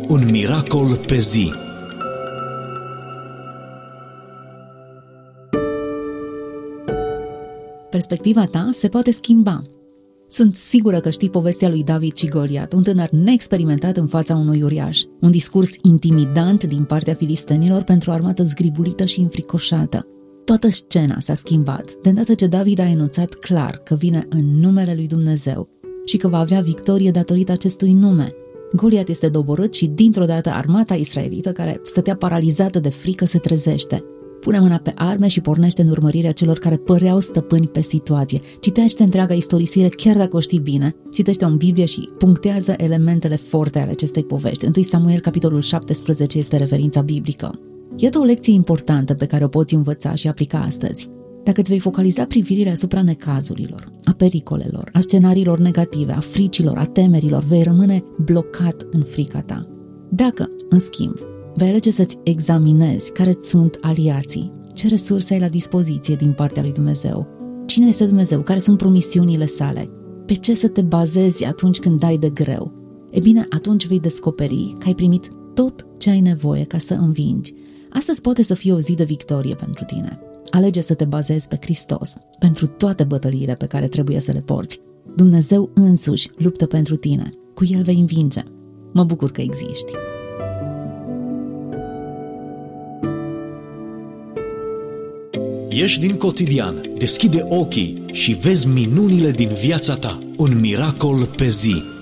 Un miracol pe zi. Perspectiva ta se poate schimba. Sunt sigură că știi povestea lui David și Goliat, un tânăr neexperimentat în fața unui uriaș. Un discurs intimidant din partea filistenilor pentru o armată zgribulită și înfricoșată. Toată scena s-a schimbat de îndată ce David a enunțat clar că vine în numele lui Dumnezeu și că va avea victorie datorită acestui nume. Goliat este doborât și dintr-o dată armata israelită, care stătea paralizată de frică, se trezește. Pune mâna pe arme și pornește în urmărirea celor care păreau stăpâni pe situație. Citește întreaga istorisire, chiar dacă o știi bine. Citește-o în Biblie și punctează elementele forte ale acestei povești. 1 Samuel, capitolul 17, este referința biblică. Iată o lecție importantă pe care o poți învăța și aplica astăzi. Dacă îți vei focaliza privirile asupra necazurilor, a pericolelor, a scenariilor negative, a fricilor, a temerilor, vei rămâne blocat în frica ta. Dacă, în schimb, vei alege să-ți examinezi care sunt aliații, ce resurse ai la dispoziție din partea lui Dumnezeu, cine este Dumnezeu, care sunt promisiunile sale, pe ce să te bazezi atunci când dai de greu, e bine, atunci vei descoperi că ai primit tot ce ai nevoie ca să învingi. Astăzi poate să fie o zi de victorie pentru tine. Alege să te bazezi pe Hristos pentru toate bătăliile pe care trebuie să le porți. Dumnezeu însuși luptă pentru tine. Cu El vei învinge. Mă bucur că existi. Ieși din cotidian, deschide ochii și vezi minunile din viața ta. Un miracol pe zi.